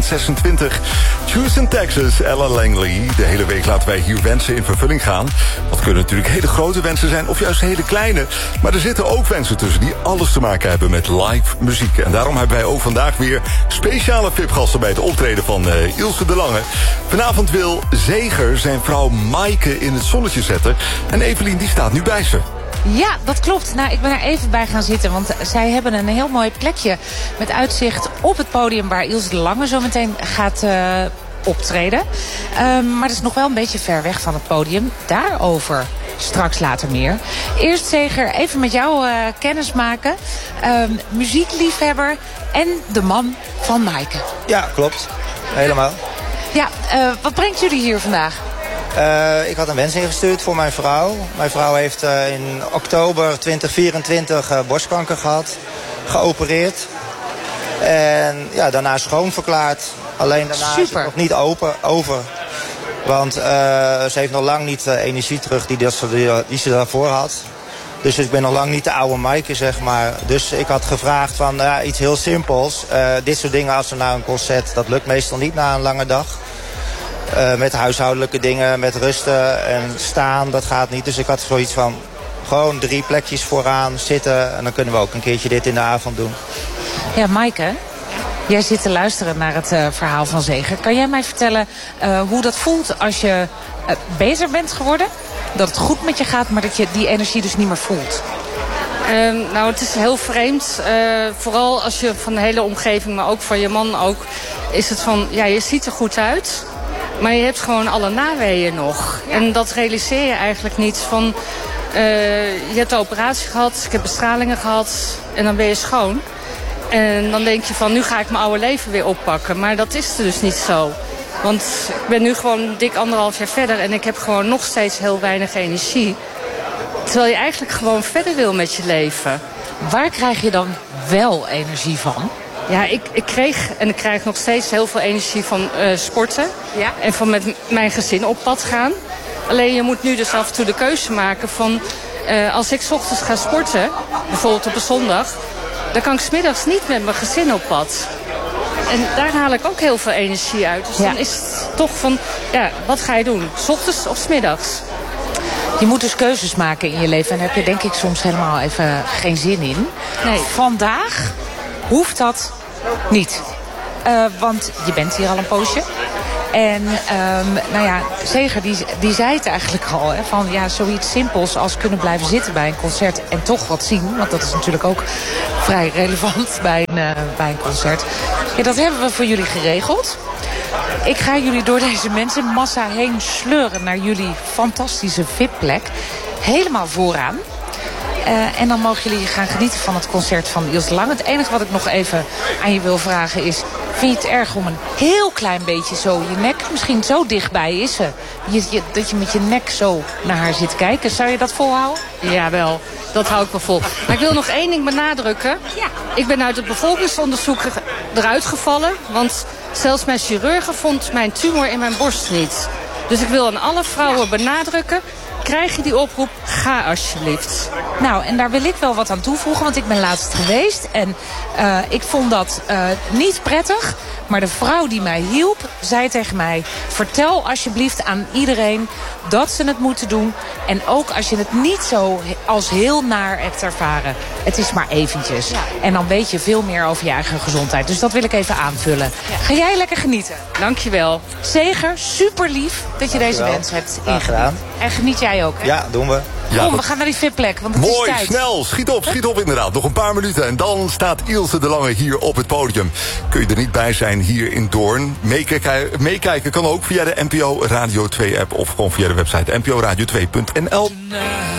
2026. Houston, Texas, Ella Langley. De hele week laten wij hier wensen in vervulling gaan. Dat kunnen natuurlijk hele grote wensen zijn of juist hele kleine. Maar er zitten ook wensen tussen die alles te maken hebben met live muziek. En daarom hebben wij ook vandaag weer speciale VIP-gasten bij het optreden van Ilse de Lange. Vanavond wil Zeger zijn vrouw Maaike in het zonnetje zetten. En Evelien die staat nu bij ze. Ja, dat klopt. Nou, ik ben er even bij gaan zitten, want zij hebben een heel mooi plekje met uitzicht op het podium waar Ilse de Lange zo meteen gaat optreden. Maar dat is nog wel een beetje ver weg van het podium. Daarover straks later meer. Eerst Zeger, even met jou kennis maken. Muziekliefhebber en de man van Maaike. Ja, klopt. Helemaal. Ja, wat brengt jullie hier vandaag? Ik had een wens ingestuurd voor mijn vrouw. Mijn vrouw heeft in oktober 2024 borstkanker gehad. Geopereerd. En ja, daarna schoonverklaard. Alleen daarna is het nog niet over. Want ze heeft nog lang niet de energie terug die ze daarvoor had. Dus ik ben nog lang niet de oude Maaike, zeg maar. Dus ik had gevraagd van iets heel simpels. Dit soort dingen als we naar een concert, dat lukt meestal niet na een lange dag. Met huishoudelijke dingen, met rusten en staan, dat gaat niet. Dus ik had zoiets van gewoon 3 plekjes vooraan zitten. En dan kunnen we ook een keertje dit in de avond doen. Ja, Maaike, jij zit te luisteren naar het verhaal van Zeger. Kan jij mij vertellen hoe dat voelt als je beter bent geworden? Dat het goed met je gaat, maar dat je die energie dus niet meer voelt? Nou, het is heel vreemd. Vooral als je van de hele omgeving, maar ook van je man ook, is het van, ja, je ziet er goed uit. Maar je hebt gewoon alle naweeën nog. Ja. En dat realiseer je eigenlijk niet. Van, je hebt de operatie gehad, ik heb bestralingen gehad en dan ben je schoon. En dan denk je van, nu ga ik mijn oude leven weer oppakken. Maar dat is dus niet zo. Want ik ben nu gewoon dik 1,5 jaar verder en ik heb gewoon nog steeds heel weinig energie. Terwijl je eigenlijk gewoon verder wil met je leven. Waar krijg je dan wel energie van? Ja, ik kreeg en ik krijg nog steeds heel veel energie van sporten. Ja. En van met mijn gezin op pad gaan. Alleen je moet nu dus af en toe de keuze maken van, als ik 's ochtends ga sporten, bijvoorbeeld op een zondag, dan kan ik 's middags niet met mijn gezin op pad. En daar haal ik ook heel veel energie uit. Dus dan is het toch van, ja, wat ga je doen? 's Ochtends of 's middags? Je moet dus keuzes maken in je leven. En daar heb je denk ik soms helemaal even geen zin in. Nee. Vandaag hoeft dat niet. Want je bent hier al een poosje. En nou ja, Zeger die zei het eigenlijk al. Hè, van ja, zoiets simpels als kunnen blijven zitten bij een concert en toch wat zien. Want dat is natuurlijk ook vrij relevant bij een concert. Ja, dat hebben we voor jullie geregeld. Ik ga jullie door deze mensenmassa heen sleuren naar jullie fantastische VIP-plek. Helemaal vooraan. En dan mogen jullie gaan genieten van het concert van Ilse de Lange. Het enige wat ik nog even aan je wil vragen is, vind je het erg om een heel klein beetje zo je nek, misschien zo dichtbij is ze, dat je met je nek zo naar haar zit kijken? Zou je dat volhouden? Ja, wel. Dat hou ik wel vol. Maar ik wil nog 1 ding benadrukken. Ja. Ik ben uit het bevolkingsonderzoek eruit gevallen. Want zelfs mijn chirurgen vond mijn tumor in mijn borst niet. Dus ik wil aan alle vrouwen benadrukken, krijg je die oproep, ga alsjeblieft. Nou, en daar wil ik wel wat aan toevoegen, want ik ben laatst geweest. En ik vond dat niet prettig. Maar de vrouw die mij hielp, zei tegen mij, vertel alsjeblieft aan iedereen dat ze het moeten doen. En ook als je het niet zo als heel naar hebt ervaren. Het is maar eventjes. Ja. En dan weet je veel meer over je eigen gezondheid. Dus dat wil ik even aanvullen. Ja. Ga jij lekker genieten? Dankjewel. Zeger, super lief dat je deze wens hebt ingediend. En geniet jij ook, hè? Ja, doen we. Ja, Kom, we gaan naar die VIP-plek, want het mooi, is tijd. Snel, schiet op inderdaad. Nog een paar minuten en dan staat Ilse de Lange hier op het podium. Kun je er niet bij zijn hier in Doorn? Meekijken kan ook via de NPO Radio 2 app of gewoon via de website nporadio2.nl.